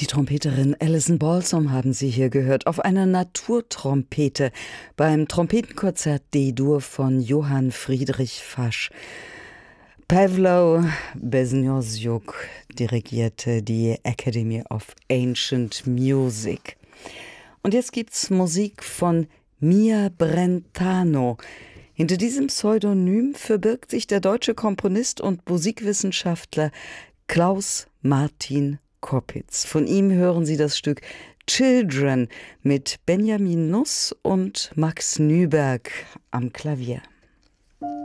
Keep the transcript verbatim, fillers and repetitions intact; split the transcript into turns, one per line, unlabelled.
Die Trompeterin Alison Balsom haben Sie hier gehört, auf einer Naturtrompete beim Trompetenkonzert D-Dur von Johann Friedrich Fasch. Pavlo Bezniosjuk dirigierte die Academy of Ancient Music. Und jetzt gibt's Musik von Mia Brentano. Hinter diesem Pseudonym verbirgt sich der deutsche Komponist und Musikwissenschaftler Klaus Martin Koppitz. Von ihm hören Sie das Stück Children mit Benjamin Nuss und Max Nüberg am Klavier.